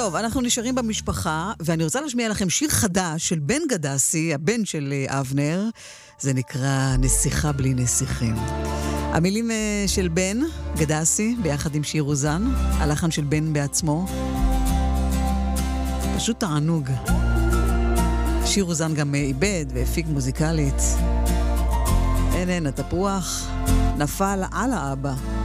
טוב, אנחנו נשארים במשפחה, ואני רוצה להשמיע לכם שיר חדש של בן גדסי, הבן של אבנר. זה נקרא נסיכה בלי נסיכים. המילים של בן גדסי, ביחד עם שיר אוזן, הלחן של בן בעצמו. פשוט תענוג. שיר אוזן גם איבד והפיק מוזיקלית. אין, התפוח נפל על האבא.